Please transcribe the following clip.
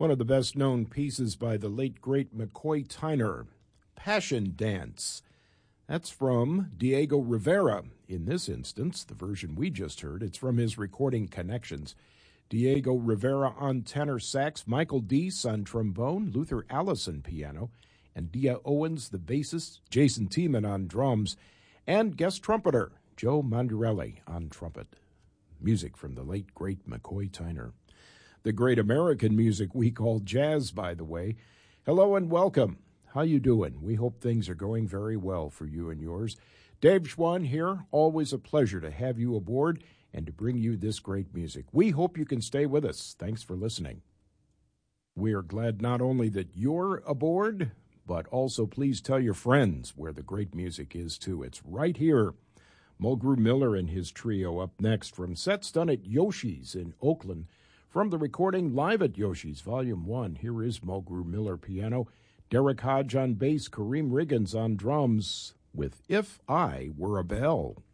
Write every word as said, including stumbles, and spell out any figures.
One of the best-known pieces by the late, great McCoy Tyner, Passion Dance. That's from Diego Rivera. In this instance, the version we just heard, it's from his recording Connections. Diego Rivera on tenor sax, Michael Deese on trombone, Luther Allison piano, and Dia Owens, the bassist, Jason Tiemann on drums, and guest trumpeter Joe Mandarelli on trumpet. Music from the late, great McCoy Tyner. The great American music we call jazz, by the way. Hello and welcome. How you doing? We hope things are going very well for you and yours. Dave Schwann here. Always a pleasure to have you aboard and to bring you this great music. We hope you can stay with us. Thanks for listening. We are glad not only that you're aboard, but also please tell your friends where the great music is, too. It's right here. Mulgrew Miller and his trio up next from sets done at Yoshi's in Oakland. From the recording Live at Yoshi's, Volume one, here is Mulgrew Miller piano, Derek Hodge on bass, Kareem Riggins on drums, with If I Were a Bell.